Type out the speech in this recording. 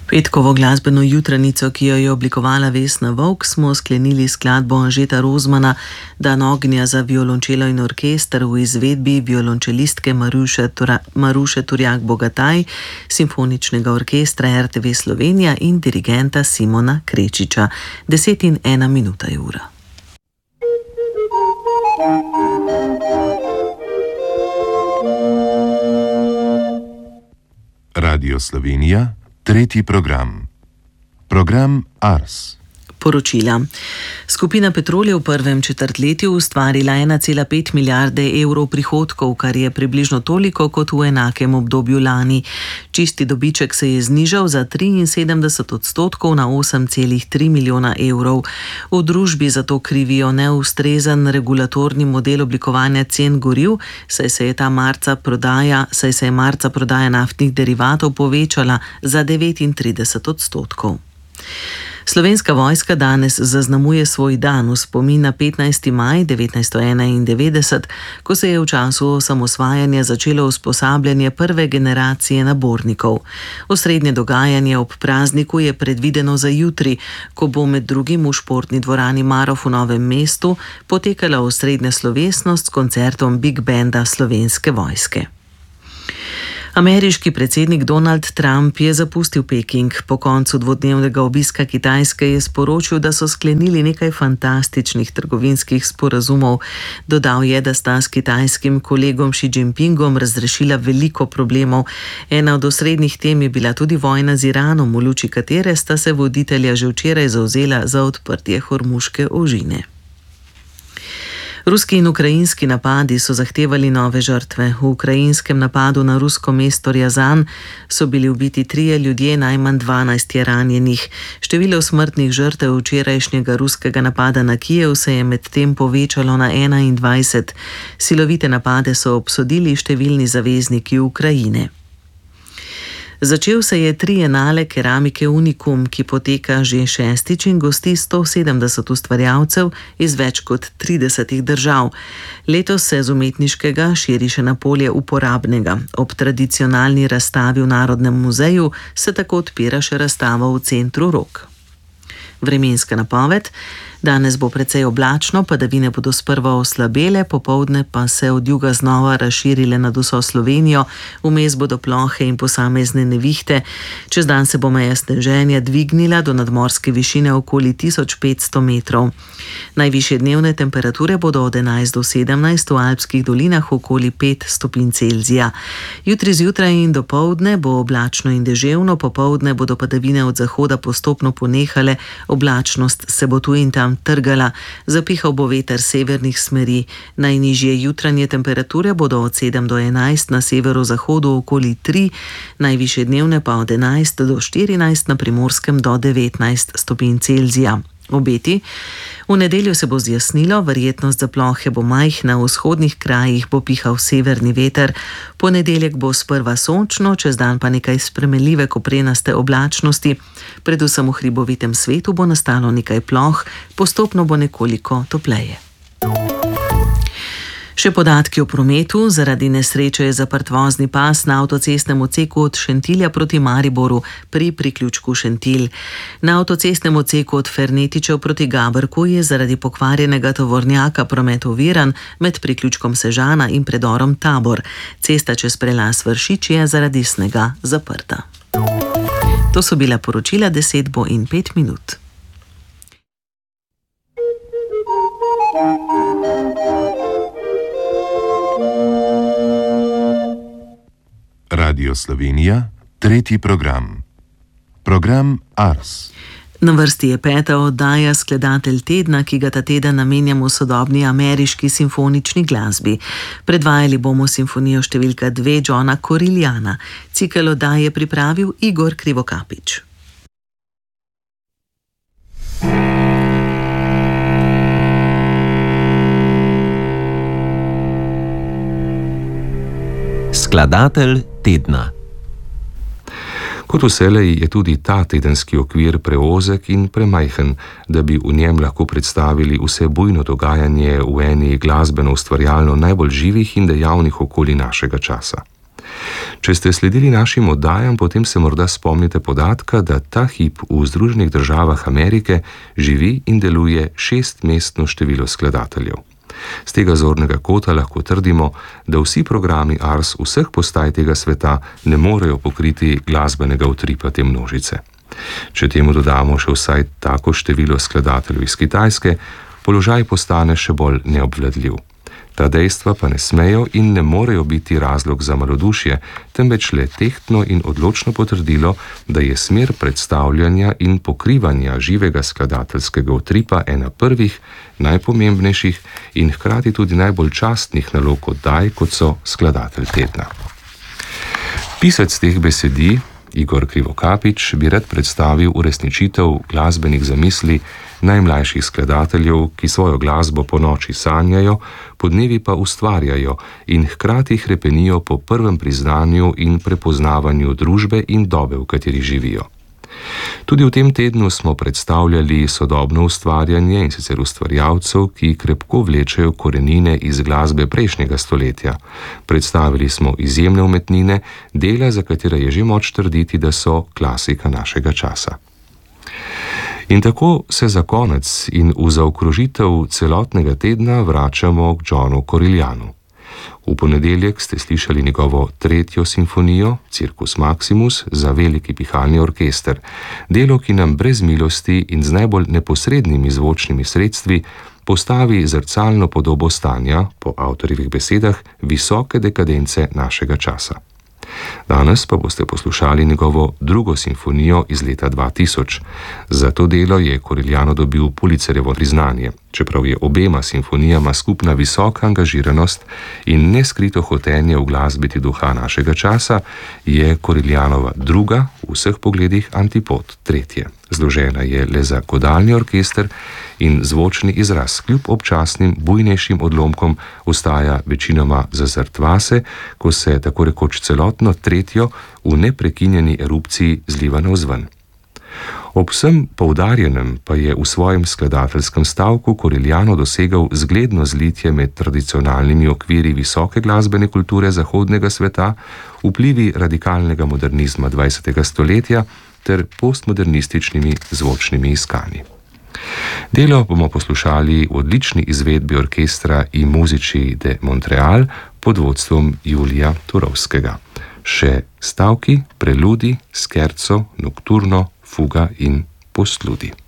Petkovo glasbeno jutranico, ki jo je oblikovala Vesna Vovk, smo sklenili skladbo Anžeta Rozmana Dan ognja za violončelo in orkester v izvedbi violončelistke Maruše Turjak-Bogataj, simfoničnega orkestra RTV Slovenija in dirigenta Simona Krečiča. 10:01 je ura. Radio Slovenija, tretji program. Program Ars. Poročila. Skupina Petrol je v prvem četrtletju ustvarila 1,5 milijarde evrov prihodkov, kar je približno toliko kot v enakem obdobju lani. Čisti dobiček se je znižal za 73% na 8,3 milijona evrov. V družbi zato krivijo neustrezen regulatorni model oblikovanja cen goriv, saj se je marca prodaja naftnih derivatov povečala za 39%. Slovenska vojska danes zaznamuje svoj dan v spomin na 15. maj 1991, ko se je v času osamosvajanja začelo usposabljanje prve generacije nabornikov. Osrednje dogajanje ob prazniku je predvideno za jutri, ko bo med drugim v športni dvorani Marof v Novem mestu potekala osrednja slovesnost s koncertom Big Banda Slovenske vojske. Ameriški predsednik Donald Trump je zapustil Peking. Po koncu dvodnevnega obiska Kitajske je sporočil, da so sklenili nekaj fantastičnih trgovinskih sporazumov. Dodal je, da sta s kitajskim kolegom Xi Jinpingom razrešila veliko problemov. Ena od osrednjih tem je bila tudi vojna z Iranom, v luči katere sta se voditelja že včeraj zavzela za odprtje Hormuške ožine. Ruski in ukrajinski napadi so zahtevali nove žrtve. V ukrajinskem napadu na rusko mesto Rjazan so bili ubiti 3 ljudje, najmanj 12 je ranjenih. Število smrtnih žrtev včerajšnjega ruskega napada na Kijev se je medtem povečalo na 21. Silovite napade so obsodili številni zavezniki Ukrajine. Začel se je trienale keramike Unikum, ki poteka že 6. in gosti 170 ustvarjalcev iz več kot 30 držav. Letos se z umetniškega širi še na polje uporabnega. Ob tradicionalni razstavi v Narodnem muzeju se tako odpira še razstava v centru Rog. Vremenska napoved. Danes bo precej oblačno, padavine bodo sprva oslabele, popoldne pa se od juga znova razširile nad vso Slovenijo, vmes bodo plohe in posamezne nevihte. Čez dan se bo meja sneženja dvignila do nadmorske višine okoli 1500 metrov. Najvišje dnevne temperature bodo od 11 do 17, v alpskih dolinah okoli 5 stopinj Celzija. Jutri zjutraj in dopoldne bo oblačno in deževno, popoldne bodo padavine od zahoda postopno ponehale, oblačnost se bo tu in tam trgala, zapihal bo veter severnih smeri. Najnižje jutranje temperature bodo od 7 do 11, na severozahodu okoli 3, najvišje dnevne pa od 11 do 14, na Primorskem do 19 stopinj Celzija. Obeti. V nedeljo se bo zjasnilo, verjetnost za plohe bo majhna, v vzhodnih krajih bo pihal severni veter. Ponedeljek bo sprva sončno, čez dan pa nekaj spremenljive koprenaste oblačnosti. Predvsem v hribovitem svetu bo nastalo nekaj ploh, postopno bo nekoliko topleje. Še podatki o prometu. Zaradi nesreče je zaprt vozni pas na avtocestnem odseku od Šentilja proti Mariboru pri priključku Šentilj. Na avtocestnem odseku od Fernetičev proti Gabrku je zaradi pokvarjenega tovornjaka promet oviran med priključkom Sežana in predorom Tabor. Cesta čez prelaz Vršič je zaradi snega zaprta. To so bila poročila, 10:05. Radio Slovenija, tretji program. Program Ars. Na vrsti je 5. oddaja Skladatelj tedna, ki ga ta teden namenjamo sodobni ameriški simfonični glasbi. Predvajali bomo simfonijo številka 2 Johna Corigliana. Cikel oddaje pripravil Igor Krivokapič. Skladatelj tedna. Kot vselej je tudi ta tedenski okvir preozek in premajhen, da bi v njem lahko predstavili vse bujno dogajanje v eni glasbeno ustvarjalno najbolj živih in dejavnih okolij našega časa. Če ste sledili našim oddajam, potem se morda spomnite podatka, da ta hip v Združenih državah Amerike živi in deluje 6-mestno število skladateljev. Z tega zornega kota lahko trdimo, da vsi programi Ars vseh postaj tega sveta ne morejo pokriti glasbenega utripa te množice. Če temu dodamo še vsaj tako število skladateljev iz Kitajske, položaj postane še bolj neobvladljiv. Ta dejstva pa ne smejo in ne morejo biti razlog za malodušje, temveč le tehtno in odločno potrdilo, da je smer predstavljanja in pokrivanja živega skladateljskega utripa ena prvih, najpomembnejših in hkrati tudi najbolj častnih nalog oddaj, kot so Skladatelj tedna. Pisec teh besedil, Igor Krivokapić, bi rad predstavil uresničitev glasbenih zamisli najmlajših skladateljev, ki svojo glasbo po noči sanjajo, podnevi pa ustvarjajo in hkrati hrepenijo po prvem priznanju in prepoznavanju družbe in dobe, v kateri živijo. Tudi v tem tednu smo predstavljali sodobno ustvarjanje, in sicer ustvarjalcev, ki krepko vlečejo korenine iz glasbe prejšnjega stoletja. Predstavili smo izjemne umetnine, dela, za katera je že moč trditi, da so klasika našega časa. In tako se za konec in v zaokrožitev celotnega tedna vračamo k Johnu Coriglianu. V ponedeljek ste slišali njegovo 3. simfonijo, Circus Maximus, za veliki pihalni orkester, delo, ki nam brez milosti in z najbolj neposrednimi zvočnimi sredstvi postavi zrcalno podobo stanja, po avtorjevih besedah, visoke dekadence našega časa. Danes pa boste poslušali njegovo 2. simfonijo iz leta 2000. Za to delo je Corigliano dobil Pulitzerjevo priznanje. Čeprav je obema simfonijama skupna visoka angažiranost in neskrito hotenje uglasbiti duha našega časa, je Coriglianova 2. v vseh pogledih antipod 3. Zložena je le za godalni orkester in zvočni izraz kljub občasnim bujnejšim odlomkom ostaja večinoma zazrt vase, ko se tako rekoč celotno 3. v neprekinjeni erupciji zliva navzven. Ob vsem poudarjenem pa je v svojem skladateljskem stavku Corigliano dosegal zgledno zlitje med tradicionalnimi okviri visoke glasbene kulture zahodnega sveta, vplivi radikalnega modernizma 20. stoletja ter postmodernističnimi zvočnimi iskanji. Delo bomo poslušali v odlični izvedbi orkestra I Musici de Montreal pod vodstvom Julija Turovskega. Še stavki, preludi, scherzo, nocturno, fuga in postludi.